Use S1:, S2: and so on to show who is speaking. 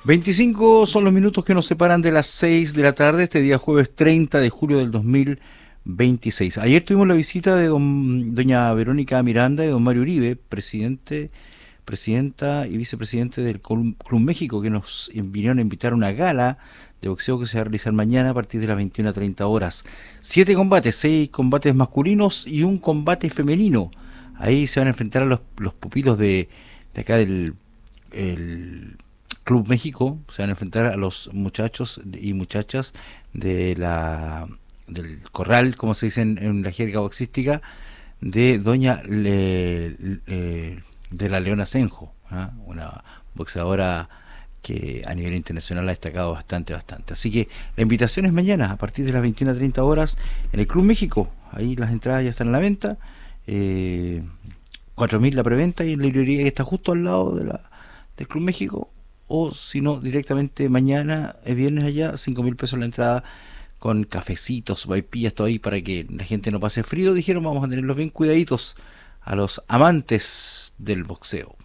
S1: 25 son los minutos que nos separan de las 6 de la tarde, este día jueves 30 de julio del 2026. Ayer tuvimos la visita de doña Verónica Miranda y don Mario Uribe, presidenta y vicepresidente del Club México, que nos vinieron a invitar a una gala de boxeo que se va a realizar mañana a partir de las 21:30 horas. 7 combates, 6 combates masculinos y un combate femenino. Ahí se van a enfrentar a los pupilos de acá del el Club México, se van a enfrentar a los muchachos y muchachas de del corral, como se dice en la jerga boxística, de doña de la Leona Senjo, ¿ah? Una boxeadora que a nivel internacional ha destacado bastante. Así que la invitación es mañana a partir de las 21:30 horas en el Club México. Ahí las entradas ya están a la venta. 4.000 la preventa y en la librería que está justo al lado del Club México. O si no, directamente mañana, es viernes allá, 5.000 pesos la entrada con cafecitos, vaipillas, todo ahí para que la gente no pase frío. Dijeron, vamos a tenerlos bien cuidaditos a los amantes del boxeo.